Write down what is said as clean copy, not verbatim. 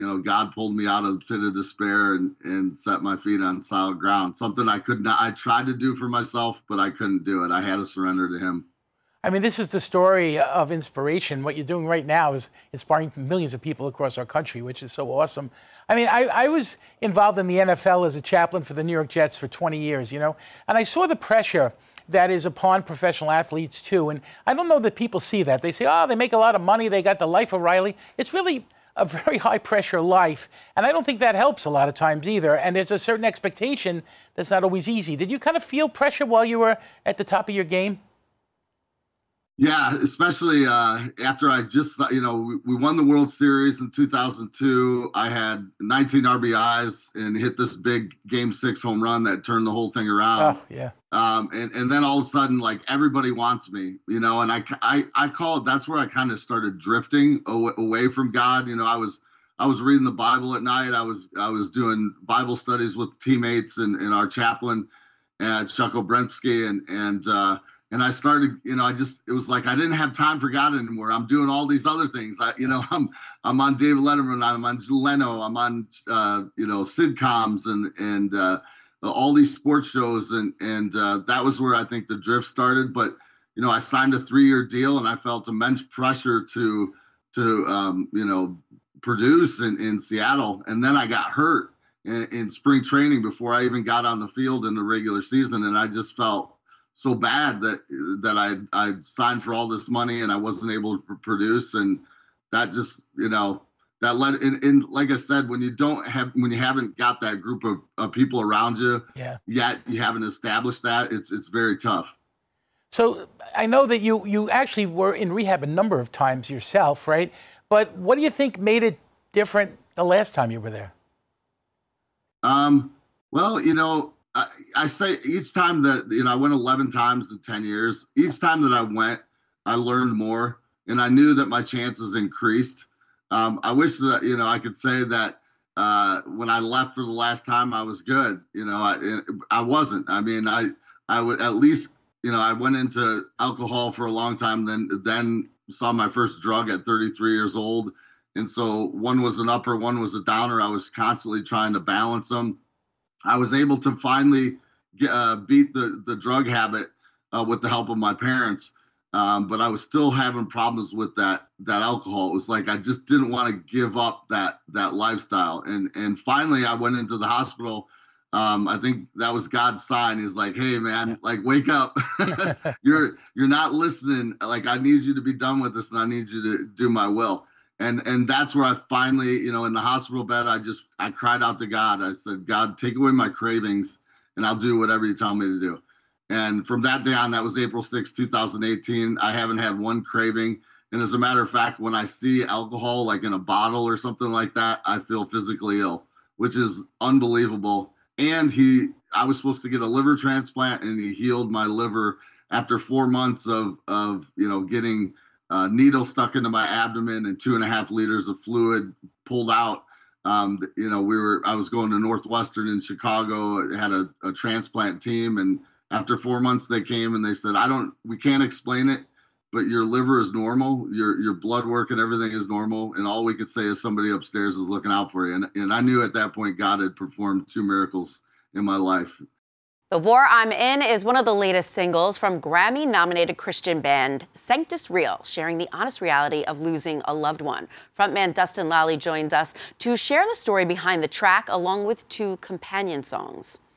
God pulled me out of the pit of despair and set my feet on solid ground. Something I could not, I tried to do for myself, but I couldn't do it. I had to surrender to him. I mean, this is the story of inspiration. What you're doing right now is inspiring millions of people across our country, which is so awesome. I mean, I was involved in the NFL as a chaplain for the New York Jets for 20 years, and I saw the pressure that is upon professional athletes too. And I don't know that people see that. They say, oh, they make a lot of money. They got the life of Riley. It's really a very high pressure life. And I don't think that helps a lot of times either. And there's a certain expectation that's not always easy. Did you kind of feel pressure while you were at the top of your game? Yeah, especially after I just, we won the World Series in 2002. I had 19 RBIs and hit this big Game 6 home run that turned the whole thing around. Oh, yeah. And then all of a sudden, like, everybody wants me, and I call it, that's where I kind of started drifting away from God. I was reading the Bible at night. I was doing Bible studies with teammates and our chaplain, Chuck Obremski, and I started, it was like I didn't have time for God anymore. I'm doing all these other things. I'm on David Letterman, I'm on Leno, I'm on sitcoms and all these sports shows, and that was where I think the drift started. But I signed a 3-year deal, and I felt immense pressure to produce in Seattle, and then I got hurt in spring training before I even got on the field in the regular season, and I just felt so bad that I signed for all this money and I wasn't able to produce, and that just that led in like I said, when you haven't got that group of people around you, yet you haven't established that, it's very tough. So I know that you actually were in rehab a number of times yourself, right? But what do you think made it different the last time you were there? Well, I say each time that, I went 11 times in 10 years. Each time that I went, I learned more, and I knew that my chances increased. I wish that, I could say that when I left for the last time, I was good. I wasn't. I mean, I would at least, I went into alcohol for a long time, then saw my first drug at 33 years old. And so one was an upper, one was a downer. I was constantly trying to balance them. I was able to finally beat the drug habit with the help of my parents, but I was still having problems with that alcohol. It was like I just didn't want to give up that lifestyle, and finally I went into the hospital. I think that was God's sign. He's like, "Hey, man, like, wake up! You're not listening. Like, I need you to be done with this, and I need you to do my will." And that's where I finally, in the hospital bed, I cried out to God. I said, God, take away my cravings, and I'll do whatever you tell me to do. And from that day on, that was April 6, 2018, I haven't had one craving. And as a matter of fact, when I see alcohol, like in a bottle or something like that, I feel physically ill, which is unbelievable. And I was supposed to get a liver transplant, and he healed my liver after 4 months of getting needle stuck into my abdomen and 2.5 liters of fluid pulled out. I was going to Northwestern in Chicago. It had a transplant team, and after 4 months they came and they said, we can't explain it, but your liver is normal, your blood work and everything is normal, and all we could say is somebody upstairs is looking out for you. And I knew at that point God had performed 2 miracles in my life. The War I'm In is one of the latest singles from Grammy-nominated Christian band Sanctus Real, sharing the honest reality of losing a loved one. Frontman Dustin Lally joins us to share the story behind the track, along with 2 companion songs.